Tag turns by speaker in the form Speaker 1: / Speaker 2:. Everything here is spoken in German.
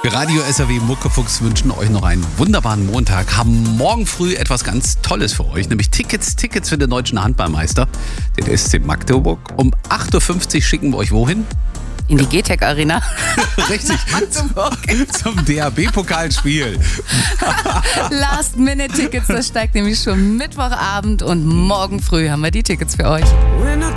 Speaker 1: Wir Radio SAW Muckefuchs wünschen euch noch einen wunderbaren Montag, haben morgen früh etwas ganz Tolles für euch, nämlich Tickets für den deutschen Handballmeister, den SC Magdeburg. Um 8.50 Uhr schicken wir euch wohin?
Speaker 2: In die GTEC Arena.
Speaker 1: Richtig, zum DHB-Pokalspiel.
Speaker 2: Last-Minute-Tickets, das steigt nämlich schon Mittwochabend und morgen früh haben wir die Tickets für euch.